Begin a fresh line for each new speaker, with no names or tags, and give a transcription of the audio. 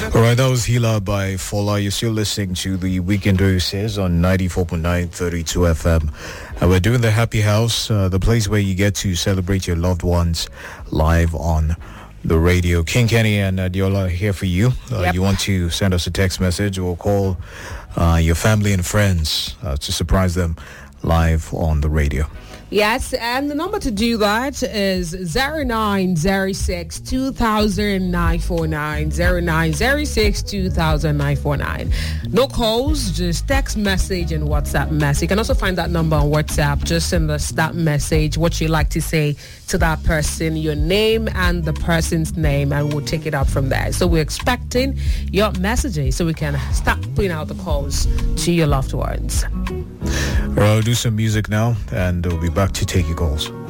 All right, that was Hila by Fola. You're still listening to the Weekend Doses on 94.9 32 FM. And we're doing the Happy House, the place where you get to celebrate your loved ones live on the radio. King Kenny and Diola are here for you.
Yep.
You want to send us a text message or call your family and friends to surprise them live on the radio.
Yes, and the number to do that is 0906 200949, 0906 200949. No calls, just text message and WhatsApp message. You can also find that number on WhatsApp. Just send us that message, what you like to say to that person, your name and the person's name, and we'll take it up from there. So we're expecting your messages so we can start putting out the calls to your loved ones.
All right, I'll do some music now, and we'll be back to take your calls.